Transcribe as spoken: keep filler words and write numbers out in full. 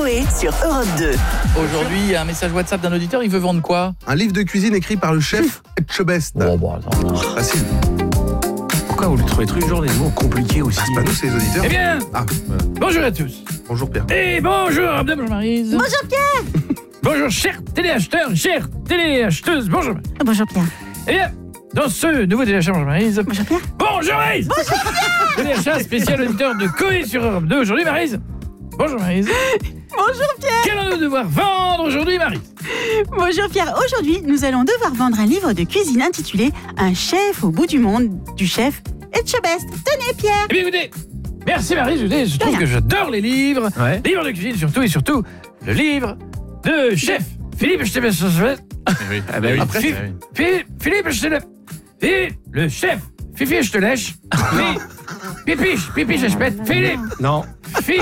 Coé sur Europe deux. Aujourd'hui, il y a un message WhatsApp d'un auditeur, il veut vendre quoi? Un livre de cuisine écrit par le chef Etchebest. Bon, bon, attends. Facile. Pourquoi vous le trouvez toujours des mots compliqués aussi? Ah, c'est pas nous, c'est les auditeurs. Eh bien, Ah, voilà. bonjour à tous. Bonjour Pierre. Et bonjour Abdel, bonjour Maryse. Bonjour Pierre. Bonjour chers téléacheteurs, chères téléacheteuses, bonjour. Bonjour Pierre. Eh bien, dans ce nouveau téléachat, bonjour Maryse. Bonjour Pierre. Bonjour Maryse. Bonjour Pierre. Téléachat spécial auditeur de Coé sur Europe deux. Aujourd'hui Maryse. Bonjour Maryse. Bonjour Pierre. Qu'allons-nous devoir vendre aujourd'hui Maryse? Bonjour Pierre. Aujourd'hui, nous allons devoir vendre un livre de cuisine intitulé Un chef au bout du monde du chef Etchebest. Tenez Pierre. Eh bien écoutez, merci Maryse, écoutez, je trouve rien. que j'adore les livres. Ouais. Livres de cuisine surtout et surtout le livre de chef Philippe Etchebest. Ah bah oui. Après, Philippe, Philippe, Philippe, je te le... Philippe, le chef. Fifi, je te lèche. Philippe, Pipiche, Pipiche, je pète. Philippe, Non. Fifi.